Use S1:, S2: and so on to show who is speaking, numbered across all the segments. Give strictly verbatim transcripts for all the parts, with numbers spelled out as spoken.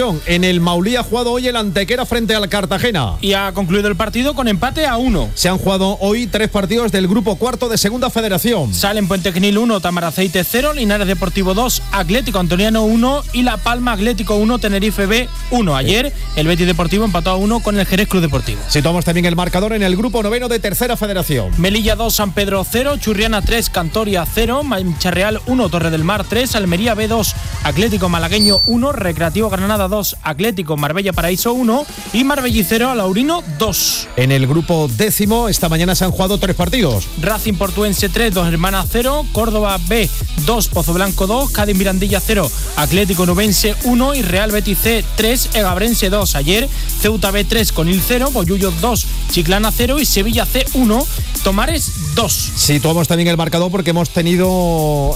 S1: Federación. En el Maulí ha jugado hoy el Antequera frente al Cartagena.
S2: Y ha concluido el partido con empate a uno.
S1: Se han jugado hoy tres partidos del grupo cuarto de Segunda Federación.
S2: Salen Puente Genil uno, Tamaraceite cero, Linares Deportivo dos, Atlético Antoniano uno y La Palma Atlético uno, Tenerife B uno. Ayer el Betis Deportivo empató a uno con el Jerez Club Deportivo.
S1: Situamos también el marcador en el grupo noveno de Tercera Federación.
S2: Melilla dos, San Pedro cero, Churriana tres, Cantoria cero, Mancha Real uno, Torre del Mar tres, Almería B dos, Atlético Malagueño uno, Recreativo Granada dos, Atlético Marbella Paraíso uno y Marbella cero, Laurino dos.
S1: En el grupo décimo esta mañana se han jugado tres partidos.
S2: Racing Portuense tres, Dos Hermanas cero, Córdoba B dos, Pozo Blanco dos, Cádiz Mirandilla cero, Atlético Nubense uno y Real Betis C tres, Egabrense dos. Ayer Ceuta B tres, Conil cero, Bollullo dos, Chiclana cero y Sevilla C uno, Tomares dos.
S1: Situamos también el marcador porque hemos tenido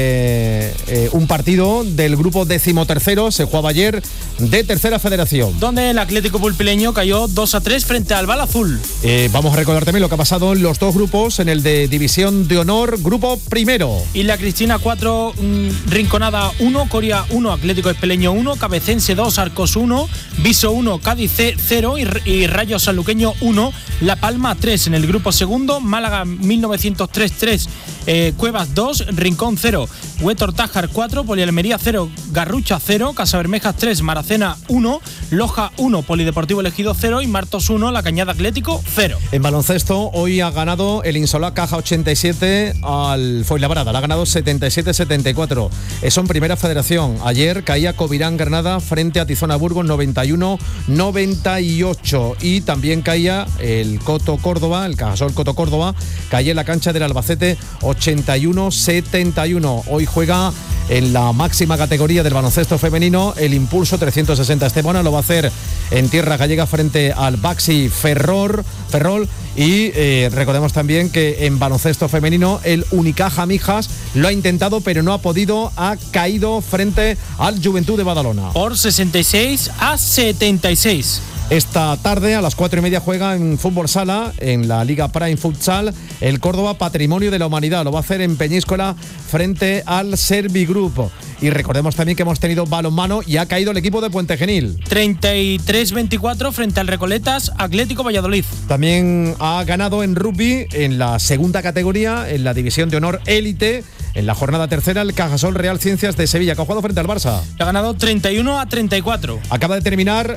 S1: eh, eh, un partido del grupo decimotercero, se jugaba ayer, de Tercera Federación.
S2: Donde el Atlético Pulpileño cayó dos a tres frente al Bala Azul.
S1: Eh, vamos a recordar también lo que ha pasado en los dos grupos, en el de División de Honor, grupo primero.
S2: Isla Cristina cuatro, mmm, Rinconada uno, Coria uno, Atlético Espeleño uno, Cabecense dos, Arcos uno, Viso uno, Cádiz C cero y, y Rayo Sanluqueño uno, La Palma tres. En el grupo segundo, Málaga mil novecientos tres tres, eh, Cuevas dos, Rincón cero, Huétor Tájar cuatro, Polialmería cero, Garrucha cero, Casabermejas tres, Maracena uno, Loja uno, Polideportivo Elegido cero y Martos uno, La Cañada Atlético cero.
S1: En baloncesto, hoy ha ganado el Insolá Caja ochenta y siete al Fuenlabrada, la ha ganado setenta y siete setenta y cuatro. Eso en Primera Federación. Ayer caía Covirán Granada frente a Tizona Burgos noventa y uno noventa y ocho. Y también caía el Coto Córdoba, el Cajasol Coto Córdoba, caía en la cancha del Albacete ochenta y uno setenta y uno. Hoy juega en la máxima categoría del baloncesto femenino el Impulso trescientos sesenta Estepona, lo va a hacer en tierra gallega frente al Baxi Ferrol, Ferrol y eh, recordemos también que en baloncesto femenino el Unicaja Mijas lo ha intentado pero no ha podido, ha caído frente al Juventud de Badalona
S2: por sesenta y seis a setenta y seis.
S1: Esta tarde a las cuatro y media juega en fútbol sala en la Liga Prime Futsal el Córdoba Patrimonio de la Humanidad, lo va a hacer en Peñíscola frente al Servigroup. Y recordemos también que hemos tenido balonmano y ha caído el equipo de Puente Genil
S2: treinta y tres veinticuatro frente al Recoletas Atlético Valladolid.
S1: También ha ganado en rugby en la segunda categoría, en la División de Honor Élite, en la jornada tercera, el Cajasol Real Ciencias de Sevilla, que ha jugado frente al Barça.
S2: Ha ganado treinta y uno a treinta y cuatro.
S1: Acaba de terminar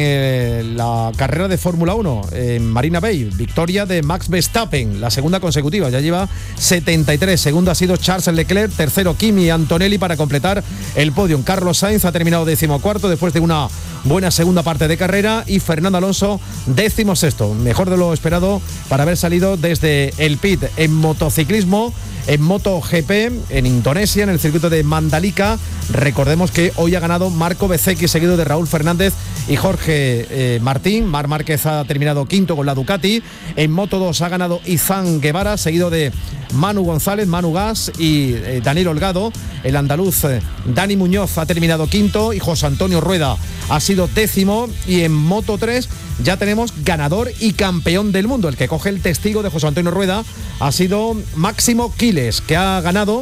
S1: eh, la carrera de Fórmula uno en Marina Bay. Victoria de Max Verstappen, la segunda consecutiva. Ya lleva setenta y tres. Segundo ha sido Charles Leclerc. Tercero Kimi Antonelli para completar el podio. Carlos Sainz ha terminado decimocuarto después de una buena segunda parte de carrera. Y Fernando Alonso décimo sexto. Mejor de lo esperado para haber salido desde el pit. En motociclismo, en MotoGP, en Indonesia, en el circuito de Mandalika, recordemos que hoy ha ganado Marco Bezzecchi, seguido de Raúl Fernández y Jorge eh, Martín. Marc Márquez ha terminado quinto con la Ducati. En Moto dos ha ganado Izán Guevara, seguido de Manu González, Manu Gas y eh, Daniel Holgado. El andaluz eh, Dani Muñoz ha terminado quinto y José Antonio Rueda ha sido décimo. Y en Moto tres ya tenemos ganador y campeón del mundo. El que coge el testigo de José Antonio Rueda ha sido Máximo Quiles, que ha ganado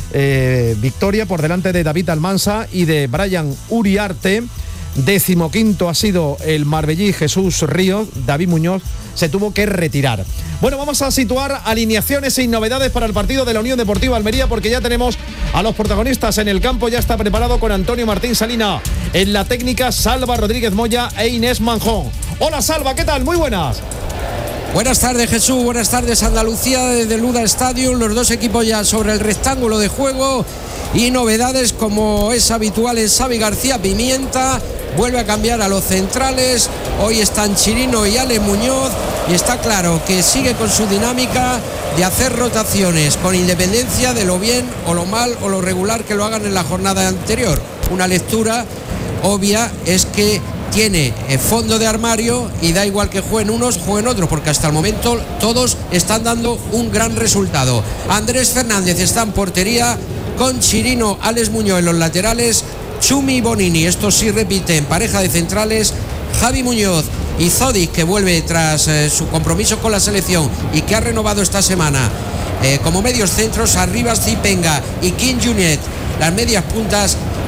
S1: eh, victoria por delante de David Almansa y de Brian Uriarte. Decimoquinto ha sido el marbellí Jesús Ríos. David Muñoz se tuvo que retirar. Bueno, vamos a situar alineaciones y novedades para el partido de la Unión Deportiva Almería, porque ya tenemos a los protagonistas en el campo. Ya está preparado con Antonio Martín Salina, en la técnica Salva Rodríguez Moya e Inés Manjón. Hola Salva, ¿qué tal? Muy buenas.
S3: Buenas tardes Jesús, buenas tardes Andalucía desde el Luda Stadium, los dos equipos ya sobre el rectángulo de juego y novedades como es habitual en Xavi García Pimienta, vuelve a cambiar a los centrales, hoy están Chirino y Ale Muñoz y está claro que sigue con su dinámica de hacer rotaciones con independencia de lo bien o lo mal o lo regular que lo hagan en la jornada anterior. Una lectura obvia es que tiene fondo de armario y da igual que jueguen unos, jueguen otros, porque hasta el momento todos están dando un gran resultado. Andrés Fernández está en portería con Chirino, Alex Muñoz en los laterales, Chumi y Bonini, estos sí repiten, pareja de centrales, Javi Muñoz y Zodic, que vuelve tras eh, su compromiso con la selección y que ha renovado esta semana eh, como medios centros, Arribas Zipenga y Kim Junet, las medias puntas,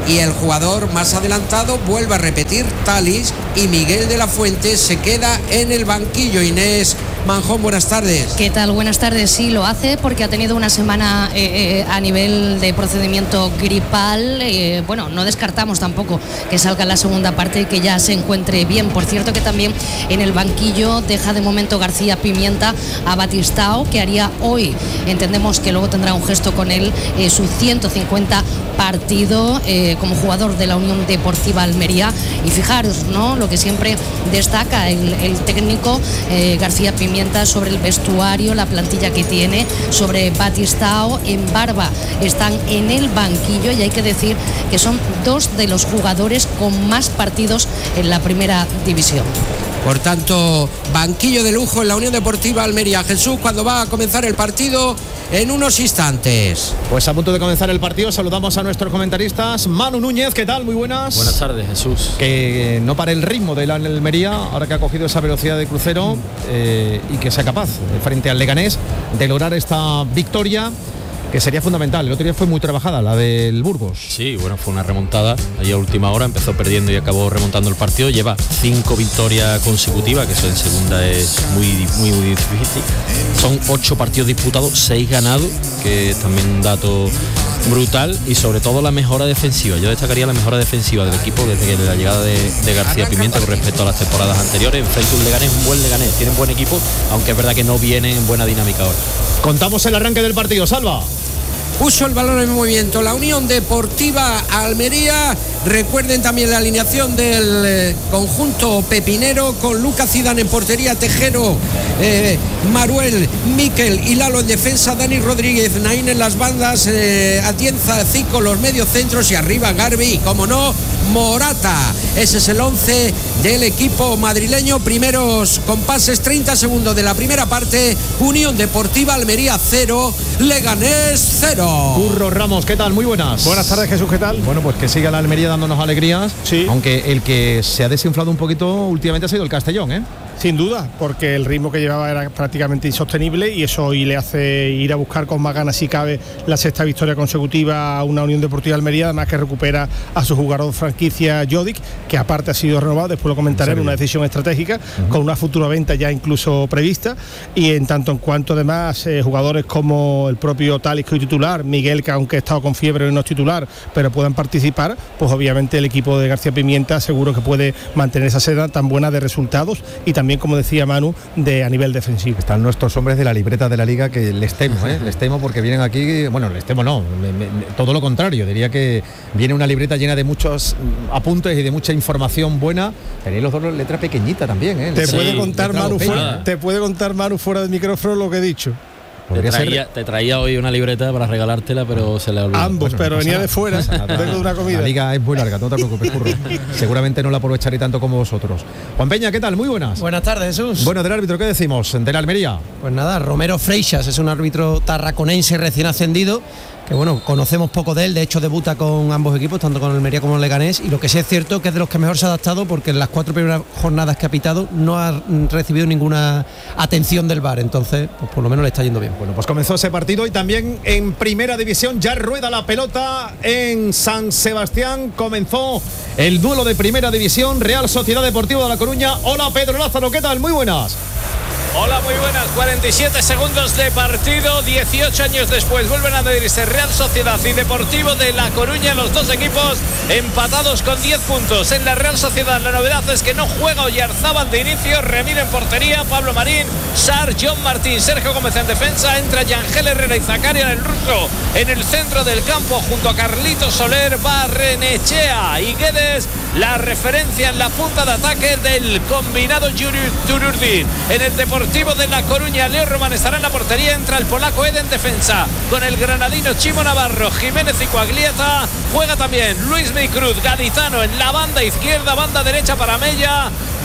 S3: y el jugador más adelantado vuelve a repetir, Talis, y Miguel de la Fuente se queda en el banquillo. Inés Manjón, buenas tardes.
S4: ¿Qué tal? Buenas tardes. Sí, lo hace porque ha tenido una semana eh, eh, a nivel de procedimiento gripal. Eh, bueno, no descartamos tampoco que salga en la segunda parte y que ya se encuentre bien. Por cierto que también en el banquillo deja de momento García Pimienta a Batistao, que haría hoy, entendemos que luego tendrá un gesto con él, eh, su ciento cincuenta partido eh, como jugador de la Unión Deportiva Almería. Y fijaros, ¿no?, lo que siempre destaca el, el técnico eh, García Pimienta sobre el vestuario, la plantilla que tiene, sobre Batistao. En Barba están en el banquillo y hay que decir que son dos de los jugadores con más partidos en la primera división.
S3: Por tanto, banquillo de lujo en la Unión Deportiva Almería. Jesús, cuando va a comenzar el partido en unos instantes.
S1: Pues a punto de comenzar el partido, saludamos a nuestros comentaristas. Manu Núñez, ¿qué tal? Muy buenas.
S5: Buenas tardes, Jesús.
S1: Que no pare el ritmo de la Almería, ahora que ha cogido esa velocidad de crucero, eh, y que sea capaz, frente al Leganés, de lograr esta victoria, que sería fundamental. El otro día fue muy trabajada, la del Burgos.
S5: Sí, bueno, fue una remontada ahí a última hora, empezó perdiendo y acabó remontando el partido. Lleva cinco victorias consecutivas, que eso en segunda es muy, muy, muy difícil. Son ocho partidos disputados, seis ganados, que es también un dato brutal, y sobre todo la mejora defensiva. Yo destacaría la mejora defensiva del equipo desde la llegada de, de García Pimienta con respecto a las temporadas anteriores. Enfrente un Leganés, un buen Leganés, tienen buen equipo, aunque es verdad que no vienen en buena dinámica ahora.
S1: Contamos el arranque del partido, Salva.
S3: Puso el balón en movimiento la Unión Deportiva Almería. Recuerden también la alineación del eh, conjunto pepinero, con Lucas Zidane en portería, Tejero, eh, Maruel, Miquel y Lalo en defensa, Dani Rodríguez, Naín en las bandas, eh, Atienza, Zico los mediocentros y arriba Garbi y, como no, Morata. Ese es el once del equipo madrileño. Primeros compases, treinta segundos de la primera parte. Unión Deportiva Almería cero, Leganés cero.
S1: Curro Ramos, ¿qué tal? Muy buenas.
S6: Buenas tardes, Jesús, ¿qué tal?
S1: Bueno, pues que siga la Almería dándonos alegrías.
S6: Sí.
S1: Aunque el que se ha desinflado un poquito últimamente ha sido el Castellón, ¿eh?
S6: Sin duda, porque el ritmo que llevaba era prácticamente insostenible, y eso hoy le hace ir a buscar con más ganas, si cabe, la sexta victoria consecutiva a una Unión Deportiva Almería, además que recupera a su jugador franquicia Jodic, que aparte ha sido renovado, después lo comentaré, una decisión estratégica, uh-huh. con una futura venta ya incluso prevista, y en tanto en cuanto además eh, jugadores como el propio Talis, que hoy titular, Miguel, que aunque ha estado con fiebre no es titular, pero puedan participar, pues obviamente el equipo de García Pimienta seguro que puede mantener esa senda tan buena de resultados, y también, como decía Manu, de a nivel defensivo.
S1: Están nuestros hombres de la libreta de la liga, que les temo, ¿eh? les temo porque vienen aquí, bueno, les temo no, me, me, todo lo contrario, diría que viene una libreta llena de muchos apuntes y de mucha información buena. Tenéis los dos letras pequeñitas también, ¿eh?
S6: Te
S1: sí,
S6: puede contar Manu fuera, te puede contar Manu fuera del micrófono lo que he dicho.
S5: Te traía, ser... te traía hoy una libreta para regalártela, pero se le olvidó.
S6: Ambos, bueno, pero no venía nada, de fuera, no vengo de una comida.
S1: La liga es muy larga, no te preocupes, Curro. Seguramente no la aprovecharé tanto como vosotros. Juan Peña, ¿qué tal? Muy buenas.
S7: Buenas tardes, Jesús.
S1: Bueno, del árbitro, ¿qué decimos? De la Almería.
S7: Pues nada, Romero Freixas es un árbitro tarraconense recién ascendido, que bueno, conocemos poco de él, de hecho debuta con ambos equipos, tanto con Almería como el Leganés, y lo que sí es cierto que es de los que mejor se ha adaptado, porque en las cuatro primeras jornadas que ha pitado no ha recibido ninguna atención del V A R, entonces pues por lo menos le está yendo bien.
S1: Bueno, pues comenzó ese partido, y también en primera división ya rueda la pelota en San Sebastián. Comenzó el duelo de primera división, Real Sociedad Deportiva de La Coruña. Hola, Pedro Lázaro, ¿qué tal? Muy buenas.
S8: Hola, muy buenas. cuarenta y siete segundos de partido, dieciocho años después vuelven a medirse Real Sociedad y Deportivo de La Coruña, los dos equipos empatados con diez puntos. En la Real Sociedad la novedad es que no juega Oyarzábal de inicio, Remiro en portería, Pablo Marín, Sar, John Martín, Sergio Gómez en defensa, entra Yangel Herrera y Zacaria en el ruso en el centro del campo junto a Carlitos Soler, Barrenechea y Guedes, la referencia en la punta de ataque del combinado Tururdin. En el Deportivo de La Coruña, Leo Román estará en la portería, entra el polaco Ed en defensa con el granadino Chimo Navarro, Jiménez y Coagliata, juega también Luis Micruz, Gaditano en la banda izquierda, banda derecha para Mella,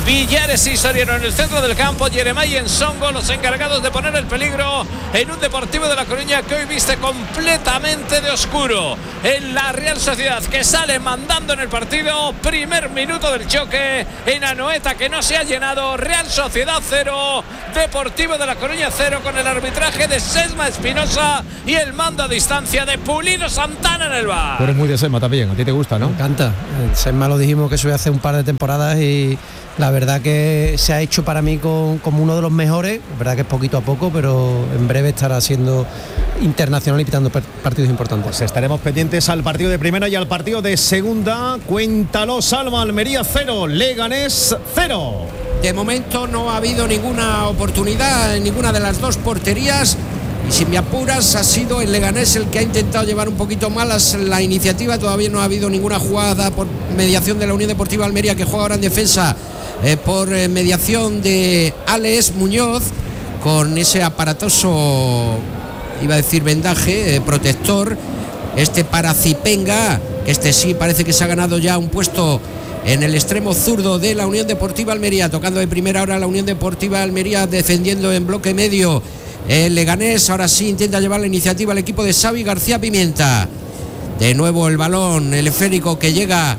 S8: Villares y Soriano en el centro del campo, Jeremai y Ensongo los encargados de poner el peligro en un Deportivo de La Coruña que hoy viste completamente de oscuro. En la Real Sociedad, que sale mandando en el partido, primer minuto del choque en Anoeta, que no se ha llenado. Real Sociedad cero, Deportivo de La Coruña cero, con el arbitraje de Sesma Espinosa y el mando a distancia de Pulido Santana en el bar.
S1: Tú eres muy de Sesma también, a ti te gusta, ¿no?
S7: Me encanta. Sesma lo dijimos que eso hace un par de temporadas y la verdad que se ha hecho para mí con, como uno de los mejores. Es verdad que es poquito a poco, pero en breve estará siendo internacional y pitando partidos importantes.
S1: Pues estaremos pendientes al partido de primera y al partido de segunda. Cuéntalo, Salma. Almería cero, Leganés cero.
S3: De momento no ha habido ninguna oportunidad en ninguna de las dos porterías. Y si me apuras, ha sido el Leganés el que ha intentado llevar un poquito más la iniciativa. Todavía no ha habido ninguna jugada por mediación de la Unión Deportiva Almería, que juega ahora en defensa eh, por eh, mediación de Alex Muñoz, con ese aparatoso, iba a decir vendaje, eh, protector. Este para Zipenga, que este sí parece que se ha ganado ya un puesto en el extremo zurdo de la Unión Deportiva Almería, tocando de primera hora la Unión Deportiva Almería, defendiendo en bloque medio. El Leganés ahora sí intenta llevar la iniciativa al equipo de Xavi García Pimienta. De nuevo el balón, el esférico que llega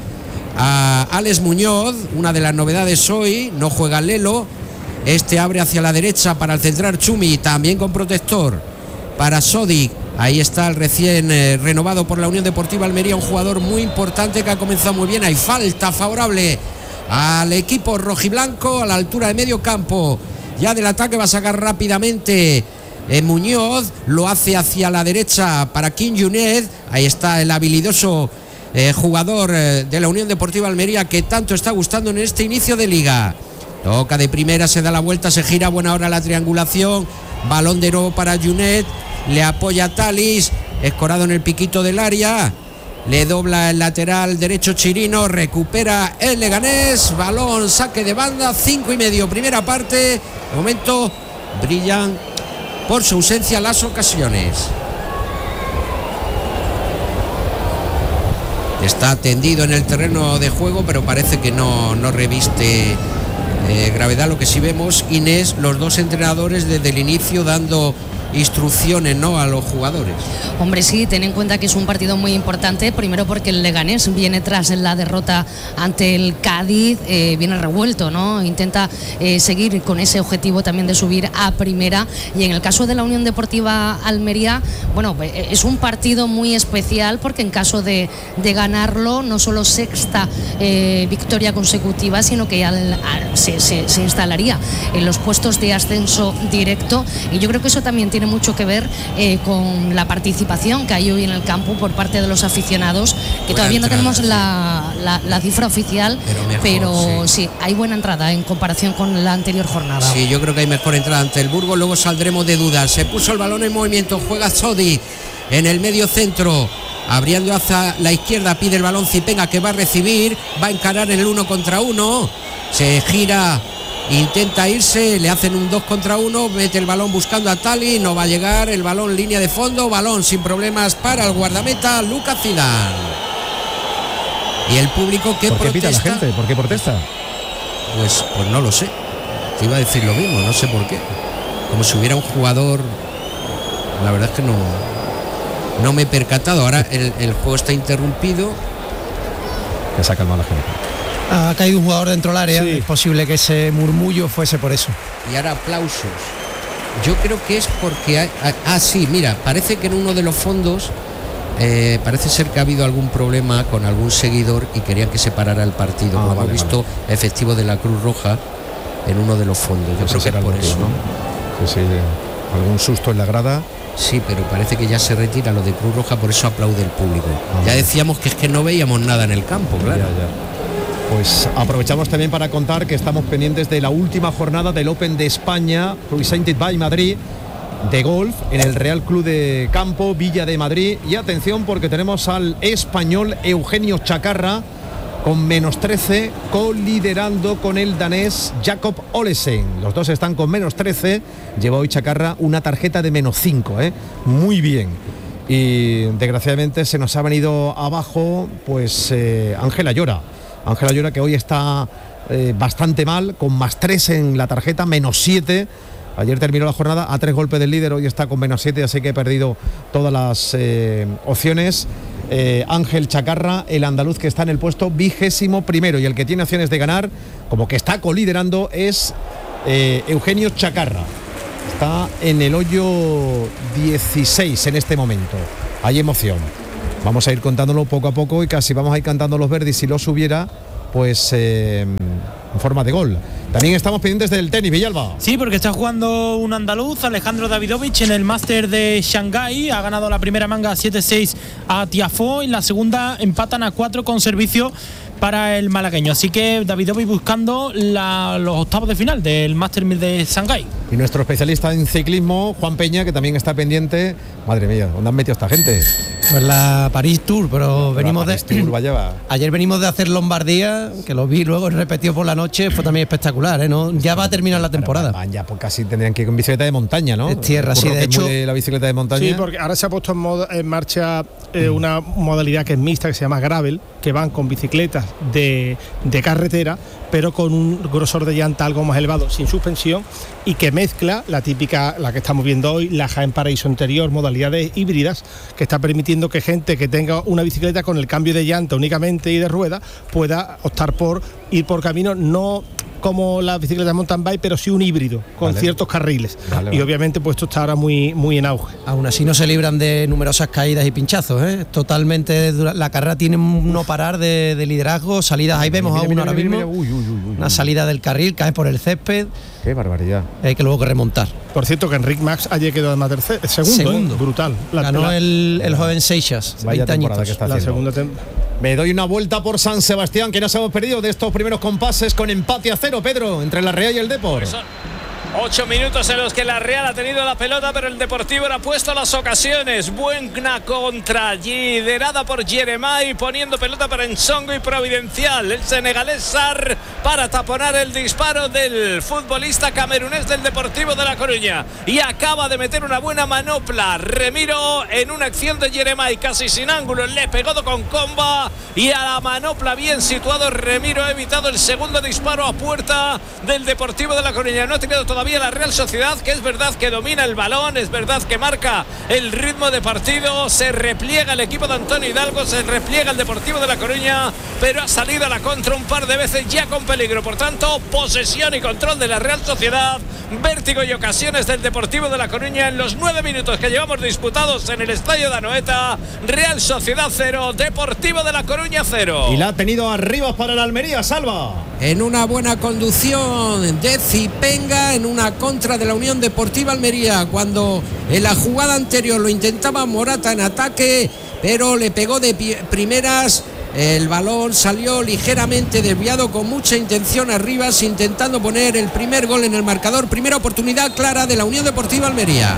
S3: a Alex Muñoz. Una de las novedades hoy, no juega Lelo. Este abre hacia la derecha para el central Chumi, también con protector para Sodic. Ahí está el recién eh, renovado por la Unión Deportiva Almería, un jugador muy importante que ha comenzado muy bien. Hay falta favorable al equipo rojiblanco a la altura de medio campo. Ya del ataque va a sacar rápidamente eh, Muñoz, lo hace hacia la derecha para King Junet. Ahí está el habilidoso eh, jugador eh, de la Unión Deportiva Almería, que tanto está gustando en este inicio de liga. Toca de primera, se da la vuelta, se gira, buena hora la triangulación. Balón de nuevo para Junet, le apoya Talis, escorado en el piquito del área. Le dobla el lateral derecho Chirino, recupera el Leganés, balón, saque de banda, cinco y medio, primera parte. De momento brillan por su ausencia las ocasiones. Está tendido en el terreno de juego, pero parece que no, no reviste eh, gravedad. Lo que sí vemos, Inés, los dos entrenadores desde el inicio dando instrucciones, ¿no?, a los jugadores.
S4: Hombre, sí, ten en cuenta que es un partido muy importante, primero porque el Leganés viene tras la derrota ante el Cádiz, eh, viene revuelto, ¿no? Intenta eh, seguir con ese objetivo también de subir a primera, y en el caso de la Unión Deportiva Almería, bueno, es un partido muy especial porque en caso de, de ganarlo, no solo sexta eh, victoria consecutiva, sino que al, al, se, se, se instalaría en los puestos de ascenso directo, y yo creo que eso también tiene mucho que ver eh, con la participación que hay hoy en el campo por parte de los aficionados, que buena todavía entrada, no tenemos sí. la, la, la cifra oficial, pero, mejor, pero sí. sí, hay buena entrada en comparación con la anterior jornada.
S3: Sí, yo creo que hay mejor entrada ante el Burgos, luego saldremos de dudas. Se puso el balón en movimiento, juega Sodi en el medio centro, abriendo hacia la izquierda, pide el balón Zipenga, que va a recibir, va a encarar el uno contra uno, se gira, intenta irse, le hacen un dos contra uno, mete el balón buscando a Tali, no va a llegar, el balón línea de fondo, balón sin problemas para el guardameta Lucas Zidane. Y el público que
S1: ¿Por qué
S3: protesta?
S1: pita la gente? ¿Por qué protesta?
S3: Pues, pues no lo sé, te iba a decir lo mismo, no sé por qué. Como si hubiera un jugador, la verdad es que no, no me he percatado. Ahora el, el juego está interrumpido.
S1: Que saca el mal la gente.
S7: Ha caído un jugador dentro del área, sí. Es posible que ese murmullo fuese por eso.
S3: Y ahora aplausos. Yo creo que es porque... Hay, ah, sí, mira, parece que en uno de los fondos eh, parece ser que ha habido algún problema con algún seguidor y querían que se parara el partido. Ah, como vale, hemos visto, vale. Efectivo de la Cruz Roja en uno de los fondos. Yo creo que es por eso,
S1: ¿no? Sí, sí, algún susto en la grada.
S3: Sí, pero parece que ya se retira lo de Cruz Roja, por eso aplaude el público. Ah, ya decíamos que es que no veíamos nada en el campo, claro.
S1: Ya, ya. Pues aprovechamos también para contar que estamos pendientes de la última jornada del Open de España, Presented by Madrid, de golf, en el Real Club de Campo, Villa de Madrid. Y atención, porque tenemos al español Eugenio Chacarra con menos trece, coliderando con el danés Jakob Olesen. Los dos están con menos trece. Lleva hoy Chacarra una tarjeta de menos cinco, ¿eh? Muy bien. Y desgraciadamente se nos ha venido abajo pues eh, Ángela Llora. Ángel Ayora, que hoy está eh, bastante mal, con más tres en la tarjeta, menos siete. Ayer terminó la jornada a tres golpes del líder, hoy está con menos siete, así que he perdido todas las eh, opciones. Eh, Ángel Chacarra, el andaluz, que está en el puesto vigésimo primero, y el que tiene opciones de ganar, como que está coliderando, es eh, Eugenio Chacarra. Está en el hoyo dieciséis en este momento. Hay emoción. Vamos a ir contándolo poco a poco y casi vamos a ir cantando los verdes si los hubiera, pues eh, en forma de gol. También estamos pendientes del tenis, Villalba.
S2: Sí, porque está jugando un andaluz, Alejandro Davidovich, en el máster de Shanghái. Ha ganado la primera manga siete seis a Tiafoe y la segunda empatan a cuatro con servicio para el malagueño. Así que Davidovich buscando la, los octavos de final del máster de Shanghái.
S1: Y nuestro especialista en ciclismo, Juan Peña, que también está pendiente. Madre mía, ¿dónde han metido esta gente?
S7: Pues la París Tour, pero
S1: la
S7: venimos
S1: París
S7: de...
S1: Tour, vaya.
S7: Ayer venimos de hacer Lombardía, que lo vi luego repetido por la noche, fue también espectacular, ¿eh? ¿No? Ya va a terminar la temporada.
S1: Van ya, pues casi tendrían que ir con bicicleta de montaña, ¿no?
S7: Es tierra, sí, de hecho.
S1: La bicicleta de montaña.
S6: Sí, porque ahora se ha puesto en, moda, en marcha eh, una modalidad que es mixta, que se llama gravel, que van con bicicletas de, de carretera, pero con un grosor de llanta algo más elevado, sin suspensión, y que mezcla la típica, la que estamos viendo hoy, la Jaén Paraíso Anterior, modalidades híbridas, que está permitiendo que gente que tenga una bicicleta con el cambio de llanta únicamente y de rueda pueda optar por ir por caminos no como las bicicletas de mountain bike, pero sí un híbrido con vale. ciertos carriles. Vale, vale. Y obviamente pues esto está ahora muy, muy en auge.
S7: Aún así no se libran de numerosas caídas y pinchazos, ¿eh? Totalmente, la carrera tiene un no parar de, de liderazgo, salidas, ahí vemos mira, a uno mira, ahora mira, mismo, mira, mira. Uy, uy, uy, una salida del carril, cae por el césped.
S1: Qué barbaridad.
S7: Hay que luego que remontar.
S6: Por cierto que Enric Max ayer quedó además tercero, segundo, segundo. ¿eh? Brutal.
S7: La, Ganó la, el, el joven Seixas,
S1: vaya temporada que está
S6: la
S1: haciendo.
S6: Segunda tem-
S1: Me doy una vuelta por San Sebastián, que nos hemos perdido de estos primeros compases con empate a cero, Pedro, entre la Real y el Depor.
S8: Ocho minutos en los que la Real ha tenido la pelota, pero el Deportivo le ha puesto las ocasiones. Buena contra, liderada por Jeremai, poniendo pelota para Ensongo y Providencial. El senegalés Sar para taponar el disparo del futbolista camerunés del Deportivo de La Coruña. Y acaba de meter una buena manopla Remiro en una acción de Jeremai, casi sin ángulo. Le pegó con comba y a la manopla bien situado Remiro ha evitado el segundo disparo a puerta del Deportivo de La Coruña. No ha tenido todavía la Real Sociedad, que es verdad que domina el balón, es verdad que marca el ritmo de partido, se repliega el equipo de Antonio Hidalgo, se repliega el Deportivo de La Coruña, pero ha salido a la contra un par de veces ya con peligro. Por tanto, posesión y control de la Real Sociedad, vértigo y ocasiones del Deportivo de La Coruña en los nueve minutos que llevamos disputados en el Estadio de Anoeta. Real Sociedad cero, Deportivo de La Coruña cero.
S1: Y la ha tenido arriba para la Almería, Salva.
S3: En una buena conducción de Zipenga, en una contra de la Unión Deportiva Almería, cuando en la jugada anterior lo intentaba Morata en ataque, pero le pegó de primeras. El balón salió ligeramente desviado con mucha intención arriba, intentando poner el primer gol en el marcador. Primera oportunidad clara de la Unión Deportiva Almería.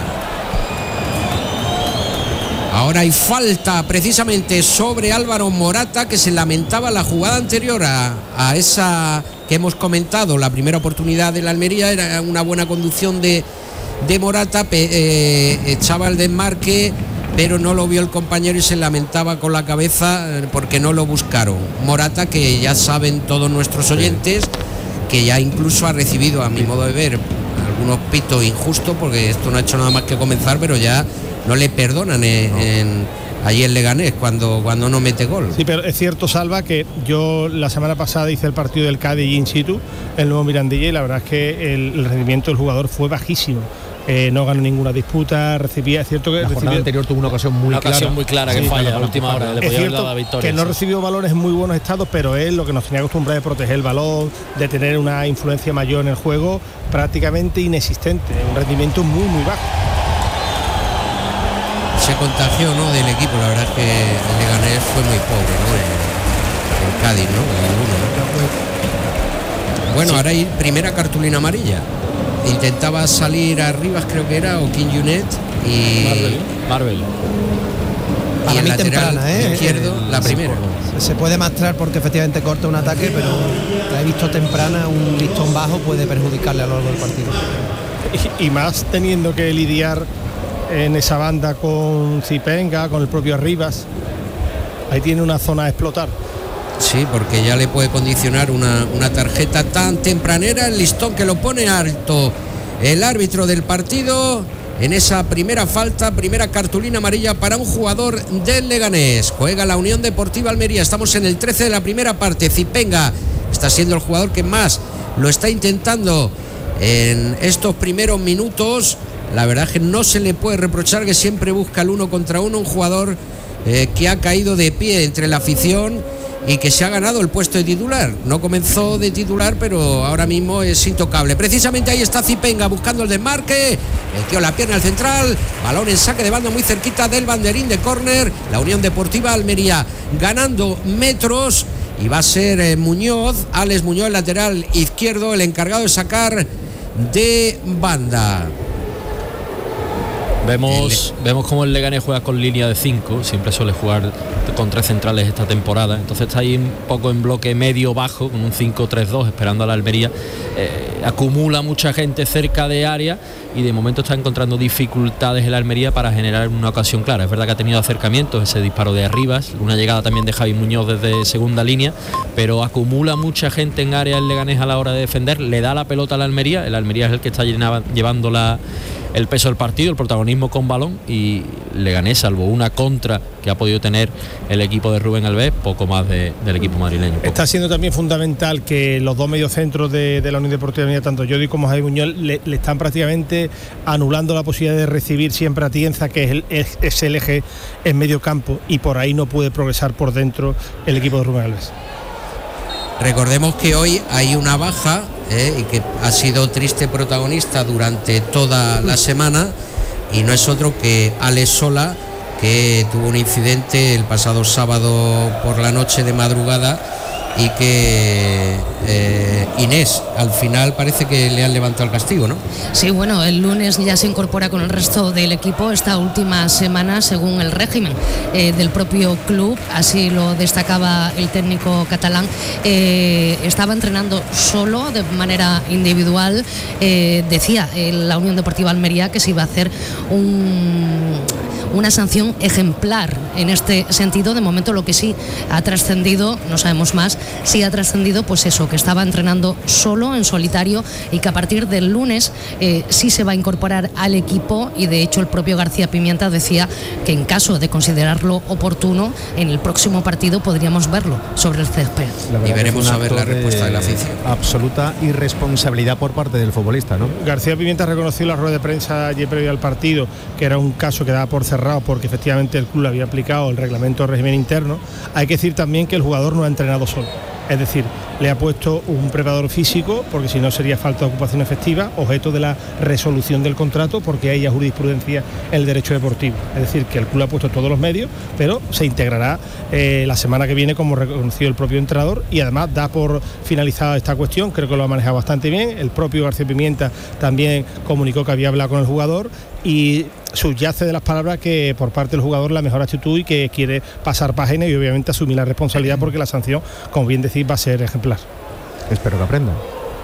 S3: Ahora hay falta precisamente sobre Álvaro Morata, que se lamentaba la jugada anterior a, a esa que hemos comentado. La primera oportunidad de la Almería era una buena conducción de, de Morata, pe, eh, echaba el desmarque, pero no lo vio el compañero y se lamentaba con la cabeza porque no lo buscaron. Morata, que ya saben todos nuestros oyentes, que ya incluso ha recibido, a mi modo de ver, algunos pitos injustos, porque esto no ha hecho nada más que comenzar, pero ya no le perdonan en, no. en, allí en Leganés cuando, cuando no mete gol.
S6: Sí, pero es cierto, Salva, que yo la semana pasada hice el partido del Cádiz in situ, el nuevo Mirandilla, y la verdad es que el, el rendimiento del jugador fue bajísimo. Eh, no ganó ninguna disputa, recibía, es cierto que
S1: la jornada anterior tuvo una ocasión muy
S5: una
S1: clara,
S5: ocasión muy clara que sí, falla a la última hora, le podía haber dado la victoria.
S6: Que no recibió balones en muy buenos estados, pero él lo que nos tenía acostumbrado de proteger el balón, de tener una influencia mayor en el juego, prácticamente inexistente, un rendimiento muy muy bajo.
S3: Se contagió, ¿no?, del equipo, la verdad es que el Leganés fue muy pobre, ¿no?, el, el Cádiz, ¿no?, el uno, ¿no? Bueno, sí. Ahora hay primera cartulina amarilla. Intentaba salir arriba, creo que era, o King Junet y
S5: Marvel, Marvel.
S3: y el lateral temprana, ¿eh? izquierdo, la
S7: sí,
S3: primera.
S7: Se puede mostrar porque efectivamente corta un ataque, pero la he visto temprana, un listón bajo puede perjudicarle a lo largo del partido.
S6: Y, y más teniendo que lidiar en esa banda con Zipenga, con el propio Arribas, ahí tiene una zona a explotar.
S3: Sí, porque ya le puede condicionar una, una tarjeta tan tempranera, el listón que lo pone alto el árbitro del partido en esa primera falta, primera cartulina amarilla para un jugador del Leganés. Juega la Unión Deportiva Almería, estamos en el trece de la primera parte. Zipenga está siendo el jugador que más lo está intentando en estos primeros minutos. La verdad es que no se le puede reprochar, que siempre busca el uno contra uno, un jugador eh, que ha caído de pie entre la afición y que se ha ganado el puesto de titular. No comenzó de titular, pero ahora mismo es intocable. Precisamente ahí está Zipenga buscando el desmarque, metió la pierna al central, balón en saque de banda muy cerquita del banderín de córner. La Unión Deportiva Almería ganando metros, y va a ser eh, Muñoz, Alex Muñoz, el lateral izquierdo, el encargado de sacar de banda.
S5: Vemos, vemos cómo el Leganés juega con línea de cinco, siempre suele jugar con tres centrales esta temporada, entonces está ahí un poco en bloque medio-bajo, con un cinco tres dos, esperando a la Almería. Eh, acumula mucha gente cerca de área y de momento está encontrando dificultades en la Almería para generar una ocasión clara. Es verdad que ha tenido acercamientos, ese disparo de Arribas, una llegada también de Javi Muñoz desde segunda línea, pero acumula mucha gente en área el Leganés a la hora de defender, le da la pelota a la Almería, el Almería es el que está llenaba, llevando la el peso del partido, el protagonismo con balón, y Leganés, salvo una contra que ha podido tener el equipo de Rubén Alves, poco más de, del equipo madrileño. Poco.
S6: Está siendo también fundamental que los dos mediocentros de, de la Unión Deportiva Almería, tanto Jordi como Javi Muñoz, le, le están prácticamente anulando la posibilidad de recibir siempre a Tienza, que es el, es, es el eje en medio campo, y por ahí no puede progresar por dentro el equipo de Rubén Alves.
S3: Recordemos que hoy hay una baja eh, y que ha sido triste protagonista durante toda la semana, y no es otro que Alex Sola, que tuvo un incidente el pasado sábado por la noche de madrugada, y que eh, Inés al final parece que le han levantado el castigo, ¿no?
S4: Sí, bueno, el lunes ya se incorpora con el resto del equipo esta última semana según el régimen eh, del propio club, así lo destacaba el técnico catalán. Eh, estaba entrenando solo de manera individual, eh, decía eh, la Unión Deportiva Almería que se iba a hacer un una sanción ejemplar en este sentido. De momento lo que sí ha trascendido, no sabemos más, sí ha trascendido pues eso, que estaba entrenando solo, en solitario, y que a partir del lunes eh, sí se va a incorporar al equipo, y de hecho el propio García Pimienta decía que en caso de considerarlo oportuno, en el próximo partido podríamos verlo sobre el césped.
S3: Y veremos a ver la respuesta de la afición.
S1: Absoluta irresponsabilidad por parte del futbolista, ¿no?
S6: García Pimienta reconoció en la rueda de prensa ayer previo al partido que era un caso que daba por cerrado porque efectivamente el club había aplicado el reglamento de régimen interno. Hay que decir también que el jugador no ha entrenado solo, es decir, le ha puesto un preparador físico, porque si no sería falta de ocupación efectiva, objeto de la resolución del contrato, porque hay ya jurisprudencia en el derecho deportivo. Es decir, que el club ha puesto todos los medios, pero se integrará eh, la semana que viene, como reconoció el propio entrenador, y además da por finalizada esta cuestión. Creo que lo ha manejado bastante bien. El propio García Pimienta también comunicó que había hablado con el jugador, y subyace de las palabras que por parte del jugador la mejor actitud y que quiere pasar página y obviamente asumir la responsabilidad, porque la sanción, como bien decís, va a ser ejemplar.
S1: Espero que aprenda.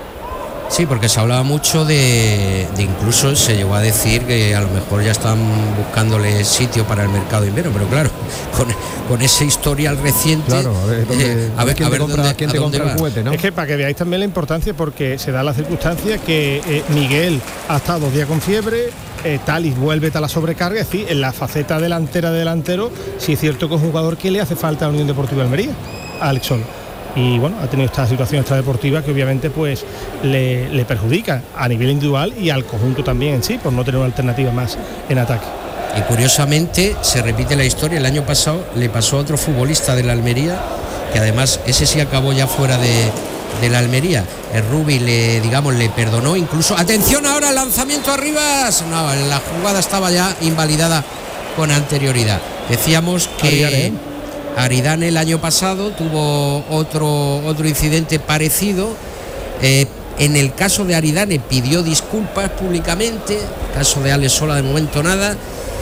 S3: Sí, porque se hablaba mucho de, de incluso se llegó a decir que a lo mejor ya están buscándole sitio para el mercado de invierno, pero claro, con, con ese historial reciente,
S1: claro, a ver, dónde,
S3: eh, a ver,
S1: quién
S3: a ver
S1: te compra,
S3: dónde,
S1: quién te compra el juguete, ¿no?
S6: Es que para que veáis también la importancia, porque se da la circunstancia que eh, Miguel ha estado dos días con fiebre, eh, Talis vuelve a la sobrecarga, es decir, en la faceta delantera de delantero, sí es cierto que es un jugador que le hace falta a la Unión Deportiva Almería, a Alex Sola. Y bueno, ha tenido esta situación extradeportiva que obviamente pues le, le perjudica a nivel individual y al conjunto también en sí, por no tener una alternativa más en ataque.
S3: Y curiosamente se repite la historia. El año pasado le pasó a otro futbolista de la Almería, que además ese sí acabó ya fuera de, de la Almería. El Rubi le, digamos, le perdonó, incluso, atención ahora, el lanzamiento arriba, no, la jugada estaba ya invalidada con anterioridad. Decíamos que Aridane, Aridane el año pasado tuvo otro, otro incidente parecido. Eh, en el caso de Aridane pidió disculpas públicamente, el caso de Alex Sola de momento nada.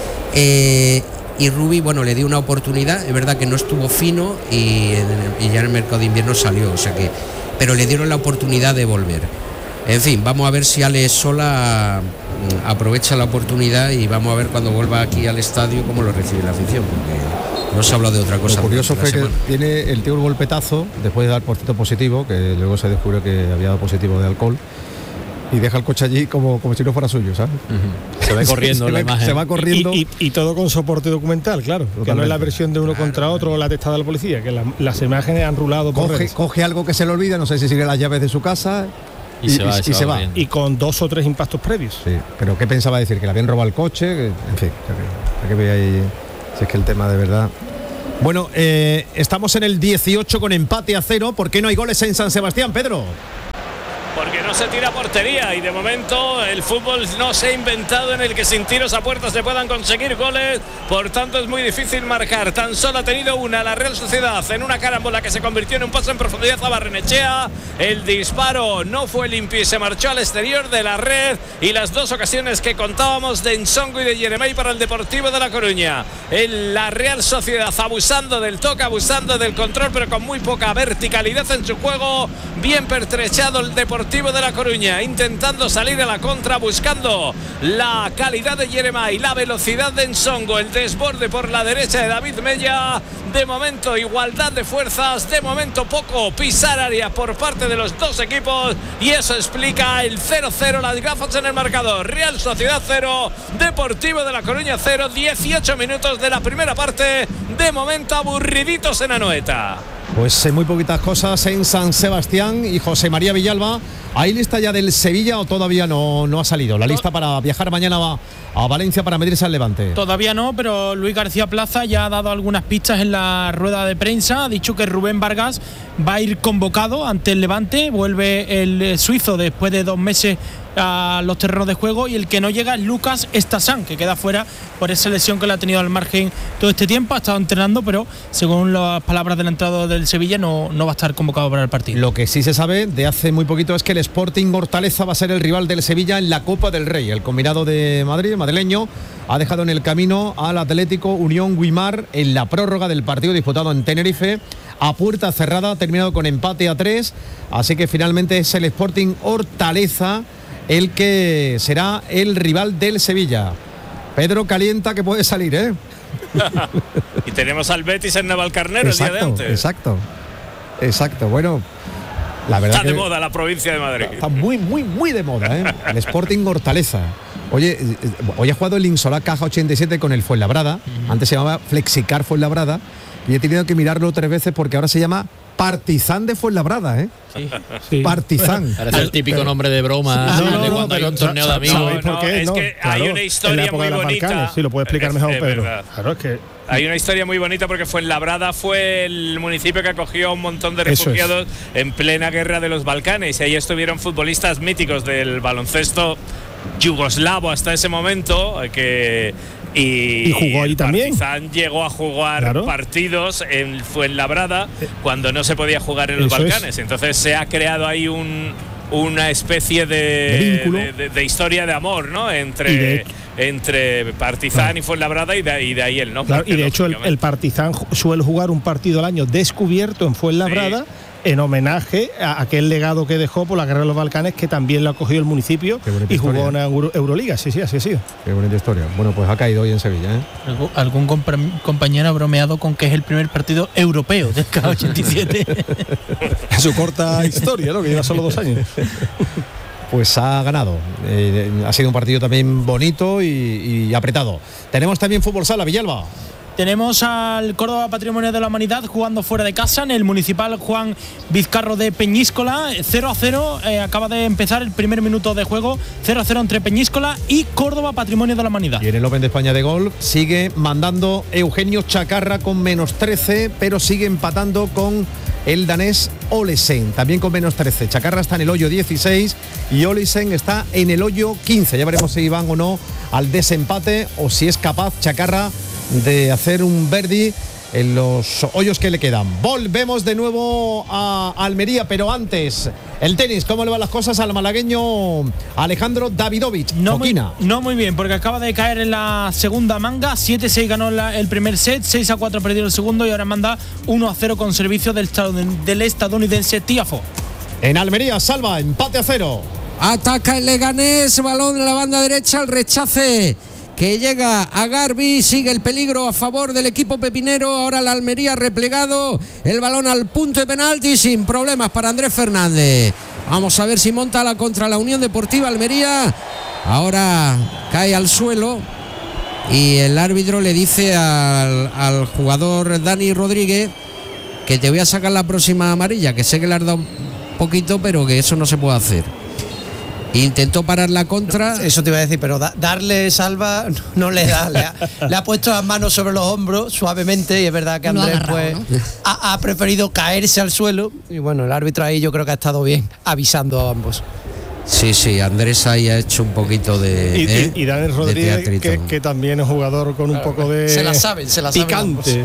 S3: Eh, y Rubi, bueno, le dio una oportunidad, es verdad que no estuvo fino y, y ya en el mercado de invierno salió, o sea que, pero le dieron la oportunidad de volver. En fin, vamos a ver si Alex Sola aprovecha la oportunidad y vamos a ver cuando vuelva aquí al estadio cómo lo recibe la afición, porque No se habla de otra cosa.
S1: Lo curioso fue que
S3: semana.
S1: tiene el tío un golpetazo después de dar por cierto positivo, que luego se descubrió que había dado positivo de alcohol. Y deja el coche allí como, como si no fuera suyo, ¿sabes?
S5: Uh-huh. Se ve corriendo
S1: se,
S5: la
S1: ve,
S5: imagen.
S1: se va corriendo.
S6: Y, y, y todo con soporte documental, claro. Totalmente. Que no es la versión de uno claro, contra otro o la testada de la policía, que la, las imágenes han rulado por
S1: coge,
S6: redes.
S1: coge algo que se le olvida, no sé si sigue las llaves de su casa. Y, y se va. Y, se, y, se va.
S6: y con dos o tres impactos previos.
S1: Sí, pero ¿qué pensaba decir? Que le habían robado el coche. En fin, hay que ver ahí si es que el tema de verdad. Bueno, eh, estamos en el dieciocho con empate a cero. ¿Por qué no hay goles en San Sebastián, Pedro?
S8: Porque no se tira portería y de momento el fútbol no se ha inventado en el que sin tiros a puerta se puedan conseguir goles, por tanto es muy difícil marcar. Tan solo ha tenido una la Real Sociedad en una carambola que se convirtió en un pase en profundidad a Barrenechea. El disparo no fue limpio y se marchó al exterior de la red, y las dos ocasiones que contábamos de Nsongo y de Yeremay para el Deportivo de La Coruña. El, la Real Sociedad abusando del toque, abusando del control, pero con muy poca verticalidad en su juego. Bien pertrechado el Deportivo de La Coruña, intentando salir a la contra, buscando la calidad de Yeremay, la velocidad de Nsongo, el desborde por la derecha de David Mella. De momento igualdad de fuerzas, de momento poco pisar área por parte de los dos equipos, y eso explica el cero cero, las gafas en el marcador. Real Sociedad cero, Deportivo de La Coruña cero, dieciocho minutos de la primera parte, de momento aburriditos en Anoeta.
S1: Pues eh, muy poquitas cosas en San Sebastián. Y José María Villalba, ¿hay lista ya del Sevilla o todavía no, no ha salido? La lista para viajar mañana va a Valencia para medirse al Levante.
S2: Todavía no, pero Luis García Plaza ya ha dado algunas pistas en la rueda de prensa. Ha dicho que Rubén Vargas va a ir convocado ante el Levante. Vuelve el suizo después de dos meses a los terrenos de juego, y el que no llega es Lucas Estasán, que queda fuera por esa lesión que le ha tenido al margen todo este tiempo. Ha estado entrenando, pero según las palabras del entrado del Sevilla no, no va a estar convocado para el partido.
S1: Lo que sí se sabe de hace muy poquito es que el Sporting Hortaleza va a ser el rival del Sevilla en la Copa del Rey. El combinado de Madrid, madrileño, ha dejado en el camino al Atlético Unión Guimar en la prórroga del partido disputado en Tenerife. A puerta cerrada, ha terminado con empate a tres, así que finalmente es el Sporting Hortaleza el que será el rival del Sevilla. Pedro calienta que puede salir, ¿eh?
S8: Y tenemos al Betis en Navalcarnero
S1: exacto,
S8: el día de antes.
S1: Exacto, exacto. Bueno, la verdad
S8: está
S1: que
S8: de moda la provincia de Madrid.
S1: Está muy, muy, muy de moda, ¿eh? El Sporting Hortaleza. Oye, hoy ha jugado el Insolá Caja ochenta y siete con el Fuenlabrada. Uh-huh. Antes se llamaba Flexicar Fuenlabrada. Y he tenido que mirarlo tres veces porque ahora se llama Partizan de Fuenlabrada, ¿eh? Sí. Sí. Partizan.
S5: Parece el típico nombre de broma.
S1: Sí, no,
S5: no,
S1: de
S5: no,
S1: cuando
S5: no,
S1: hay
S5: un torneo de amigos.
S8: No, no, es no, que claro, hay una historia muy bonita.
S6: Sí, lo puede explicar mejor Pedro. Claro, es que
S8: hay una historia muy bonita porque Fuenlabrada fue el municipio que acogió a un montón de refugiados es. en plena guerra de los Balcanes, y ahí estuvieron futbolistas míticos del baloncesto yugoslavo hasta ese momento, que Y,
S6: y jugó ahí también.
S8: Partizan llegó a jugar claro. partidos en Fuenlabrada cuando no se podía jugar en los
S6: Eso
S8: Balcanes.
S6: Es.
S8: Entonces se ha creado ahí un, una especie de,
S6: de vínculo,
S8: de, de, de historia de amor, ¿no? Entre, de, entre Partizan claro. y Fuenlabrada, y de, y de ahí el nombre.
S6: Claro, y de hecho el, el Partizan suele jugar un partido al año descubierto en Fuenlabrada. Sí. En homenaje a aquel legado que dejó por la guerra de los Balcanes, que también lo acogió el municipio y jugó en una Euro, Euroliga. Sí, sí, así ha sido.
S1: Qué bonita historia. Bueno, pues ha caído hoy en Sevilla, ¿eh?
S2: ¿Algún, algún compañero ha bromeado con que es el primer partido europeo del K ochenta y siete?
S6: Su corta historia, ¿no? Que lleva solo dos años.
S1: Pues ha ganado. Eh, ha sido un partido también bonito y, y apretado. Tenemos también fútbol sala, Villalba.
S2: Tenemos al Córdoba Patrimonio de la Humanidad jugando fuera de casa en el Municipal Juan Vizcarro de Peñíscola. cero a cero, eh, acaba de empezar el primer minuto de juego. cero a cero entre Peñíscola y Córdoba Patrimonio de la Humanidad.
S1: Y en el Open de España de golf sigue mandando Eugenio Chacarra con menos trece, pero sigue empatando con el danés Olesen, también con menos trece. Chacarra está en el hoyo dieciséis y Olesen está en el hoyo quince. Ya veremos si van o no al desempate o si es capaz Chacarra de hacer un birdie en los hoyos que le quedan. Volvemos de nuevo a Almería, pero antes, el tenis, ¿cómo le van las cosas al malagueño Alejandro Davidovich?
S2: No muy, no muy bien, porque acaba de caer en la segunda manga. siete seis ganó la, el primer set, seis a cuatro perdió el segundo, y ahora manda uno a cero con servicio del, del estadounidense Tiafoe.
S1: En Almería, Salva, empate a cero.
S3: Ataca el Leganés, balón en la banda derecha, el rechace que llega a Garbi, sigue el peligro a favor del equipo pepinero, ahora la Almería replegado, el balón al punto de penalti sin problemas para Andrés Fernández. Vamos a ver si monta la contra la Unión Deportiva Almería, ahora cae al suelo y el árbitro le dice al, al jugador Dani Rodríguez que te voy a sacar la próxima amarilla, que sé que le has dado un poquito, pero que eso no se puede hacer. Intentó parar la contra.
S7: Eso te iba a decir, pero da, darle salva no, no le da. Le ha, le ha puesto las manos sobre los hombros suavemente y es verdad que Andrés agarrado, pues, ¿no? ha, ha preferido caerse al suelo y bueno, el árbitro ahí yo creo que ha estado bien avisando a ambos.
S3: Sí, sí, Andrés ahí ha hecho un poquito de.
S6: Y,
S3: ¿eh?
S6: y, y Daniel Rodríguez, que, que también es jugador con claro, un poco de.
S7: Se la saben, se la saben.
S6: Picante.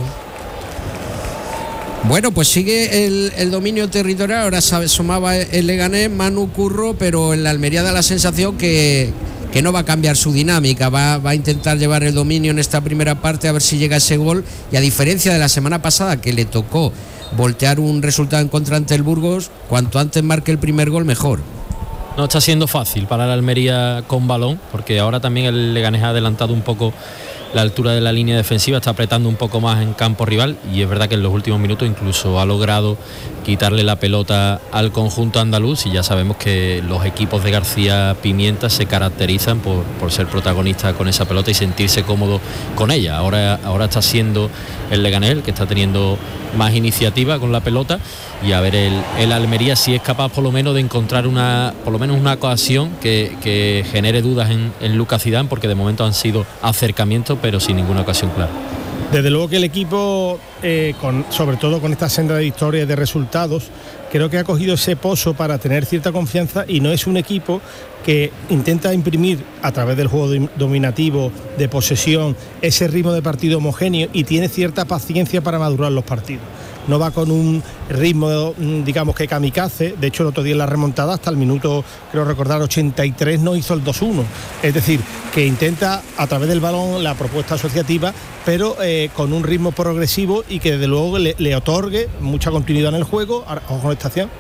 S3: Bueno, pues sigue el, el dominio territorial, ahora sabe, sumaba el Leganés, Manu Curro, pero en la Almería da la sensación que, que no va a cambiar su dinámica, va, va a intentar llevar el dominio en esta primera parte a ver si llega ese gol, y a diferencia de la semana pasada que le tocó voltear un resultado en contra ante el Burgos, cuanto antes marque el primer gol mejor.
S5: No está siendo fácil para la Almería con balón, porque ahora también el Leganés ha adelantado un poco la altura de la línea defensiva, está apretando un poco más en campo rival y es verdad que en los últimos minutos incluso ha logrado quitarle la pelota al conjunto andaluz, y ya sabemos que los equipos de García Pimienta se caracterizan por, por ser protagonistas con esa pelota y sentirse cómodo con ella. Ahora, ahora está siendo el Leganés el que está teniendo más iniciativa con la pelota, y a ver el, el Almería si es capaz por lo menos de encontrar una por lo menos una ocasión que, que genere dudas en, en Lucas Zidane, porque de momento han sido acercamientos pero sin ninguna ocasión clara.
S6: Desde luego que el equipo, eh, con, sobre todo con esta senda de victorias y de resultados, creo que ha cogido ese pozo para tener cierta confianza, y no es un equipo que intenta imprimir a través del juego dominativo, de posesión, ese ritmo de partido homogéneo, y tiene cierta paciencia para madurar los partidos. No va con un ritmo, digamos, que kamikaze. De hecho, el otro día en la remontada, hasta el minuto, creo recordar, ochenta y tres, no hizo el dos uno. Es decir, que intenta a través del balón la propuesta asociativa, pero eh, con un ritmo progresivo y que desde luego le, le otorgue mucha continuidad en el juego. Ojo con esta acción.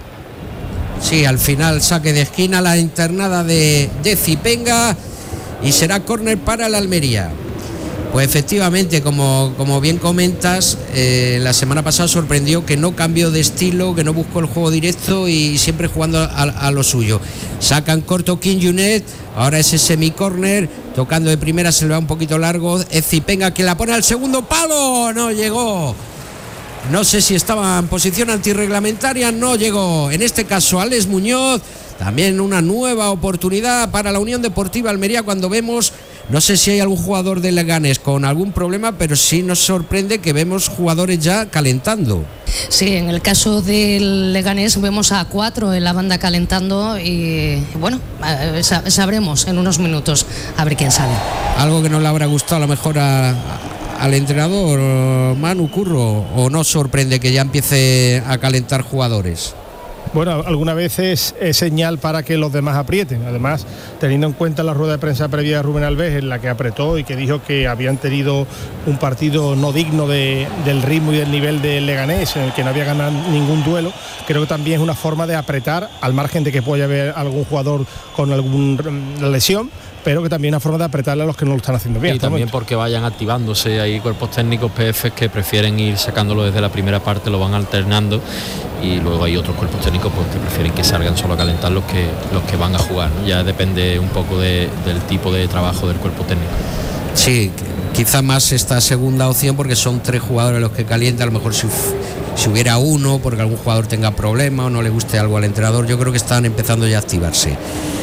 S3: Sí, al final saque de esquina, la internada de, de Zipenga, y será córner para la Almería. Pues efectivamente, como, como bien comentas, eh, la semana pasada sorprendió que no cambió de estilo, que no buscó el juego directo y siempre jugando a, a lo suyo. Sacan corto King Junet, ahora ese semicórner, tocando de primera, se le va un poquito largo, es Zipenga que la pone al segundo palo, no llegó. No sé si estaba en posición antirreglamentaria, no llegó. En este caso, Alex Muñoz, también una nueva oportunidad para la Unión Deportiva Almería, cuando vemos, no sé si hay algún jugador de Leganés con algún problema, pero sí nos sorprende que vemos jugadores ya calentando.
S4: Sí, en el caso del Leganés vemos a cuatro en la banda calentando y bueno, sabremos en unos minutos a ver quién sale.
S3: Algo que no le habrá gustado a lo mejor a, a, al entrenador Manu Curro, o no sorprende que ya empiece a calentar jugadores.
S6: Bueno, algunas veces es señal para que los demás aprieten. Además, teniendo en cuenta la rueda de prensa previa de Rubén Alves, en la que apretó y que dijo que habían tenido un partido no digno de, del ritmo y del nivel del Leganés, en el que no había ganado ningún duelo, creo que también es una forma de apretar, al margen de que pueda haber algún jugador con alguna lesión, pero que también es una forma de apretarle a los que no lo están haciendo bien.
S5: Y también porque vayan activándose, hay cuerpos técnicos P F que prefieren ir sacándolo desde la primera parte, lo van alternando, y luego hay otros cuerpos técnicos pues, que prefieren que salgan solo a calentar los que, los que van a jugar, ¿no? Ya depende un poco de, del tipo de trabajo del cuerpo técnico.
S3: Sí, quizá más esta segunda opción, porque son tres jugadores los que calientan. A lo mejor si, si hubiera uno, porque algún jugador tenga problema o no le guste algo al entrenador, yo creo que están empezando ya a activarse.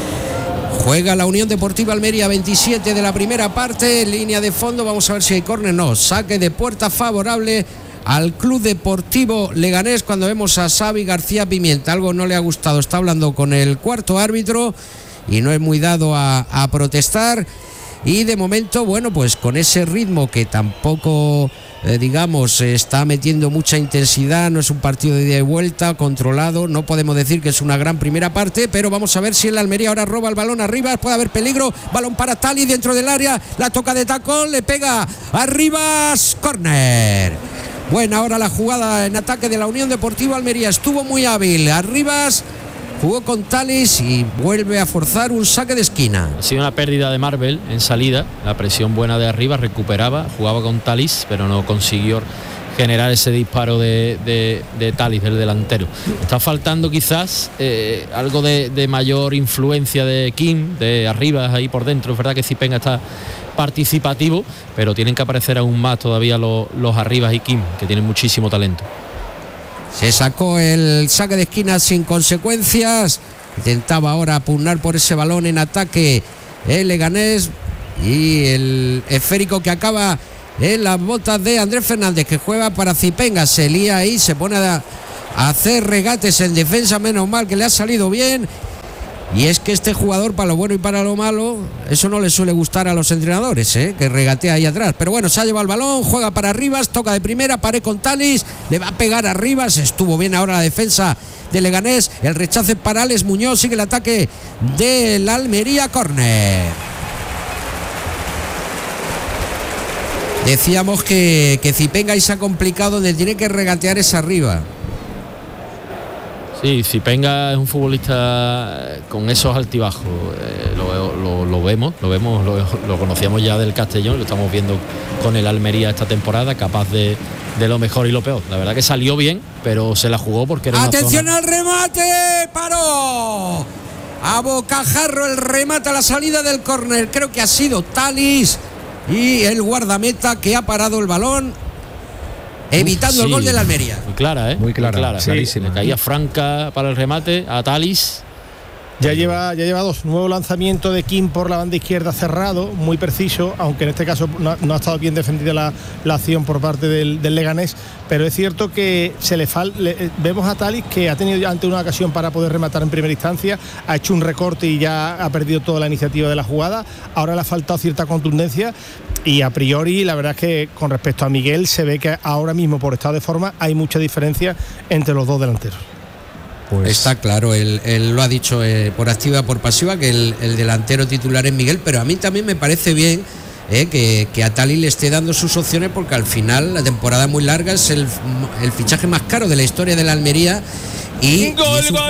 S3: Juega la Unión Deportiva Almería, veintisiete de la primera parte, línea de fondo, vamos a ver si hay córner. No, saque de puerta favorable al Club Deportivo Leganés, cuando vemos a Xavi García Pimienta. Algo no le ha gustado, está hablando con el cuarto árbitro y no es muy dado a, a protestar. Y de momento, bueno, pues con ese ritmo que tampoco, eh, digamos, está metiendo mucha intensidad, no es un partido de ida y vuelta, controlado, no podemos decir que es una gran primera parte, pero vamos a ver si el Almería ahora roba el balón arriba, puede haber peligro, balón para Tali dentro del área, la toca de tacón, le pega arriba, córner. Buena ahora la jugada en ataque de la Unión Deportiva Almería, estuvo muy hábil, Arribas jugó con Talis y vuelve a forzar un saque de esquina.
S5: Ha sido una pérdida de Marvel en salida, la presión buena de arriba, recuperaba, jugaba con Talis, pero no consiguió generar ese disparo de, de, de Talis, del delantero. Está faltando quizás eh, algo de, de mayor influencia de Kim, de arriba ahí por dentro. Es verdad que Zipenga está participativo, pero tienen que aparecer aún más todavía los, los arribas y Kim, que tienen muchísimo talento.
S3: Se sacó el saque de esquina sin consecuencias. Intentaba ahora pugnar por ese balón en ataque el Leganés, y el esférico que acaba en las botas de Andrés Fernández, que juega para Zipenga. Se lía ahí, se pone a, a hacer regates en defensa, menos mal que le ha salido bien. Y es que este jugador, para lo bueno y para lo malo, eso no le suele gustar a los entrenadores, ¿eh? Que regatea ahí atrás. Pero bueno, se ha llevado el balón, juega para Rivas, toca de primera, pared con Talis, le va a pegar a Rivas. Estuvo bien ahora la defensa de Leganés, el rechace para Alex Muñoz, sigue el ataque del Almería, córner. Decíamos que, que Zipenga ahí se ha complicado, donde tiene que regatear es arriba.
S5: Sí, Zipenga es un futbolista con esos altibajos, eh, lo, lo, lo vemos, lo vemos, lo, lo conocíamos ya del Castellón, lo estamos viendo con el Almería esta temporada, capaz de, de lo mejor y lo peor. La verdad que salió bien, pero se la jugó porque era
S3: ¡atención
S5: una zona...
S3: al remate! ¡Paró! A bocajarro el remate a la salida del córner, creo que ha sido Talis, y el guardameta que ha parado el balón, evitando sí, el gol de la Almería.
S5: Muy clara, ¿eh?
S1: Muy clara,
S5: muy clara,
S1: sí,
S5: clarísima. Le caía franca para el remate a Talis.
S6: Ya lleva, ya lleva dos, nuevo lanzamiento de Kim por la banda izquierda cerrado, muy preciso, aunque en este caso no, no ha estado bien defendida la, la acción por parte del, del Leganés, pero es cierto que se le falta, vemos a Talis que ha tenido ante una ocasión para poder rematar en primera instancia, ha hecho un recorte y ya ha perdido toda la iniciativa de la jugada, ahora le ha faltado cierta contundencia, y a priori la verdad es que con respecto a Miguel se ve que ahora mismo por estado de forma hay mucha diferencia entre los dos delanteros.
S3: Pues está claro, él, él lo ha dicho eh, por activa, por pasiva, que el, el delantero titular es Miguel, pero a mí también me parece bien eh, que, que a Talis le esté dando sus opciones, porque al final la temporada es muy larga, es el, el fichaje más caro de la historia de la Almería y,
S8: gol,
S3: y es un...
S8: gol.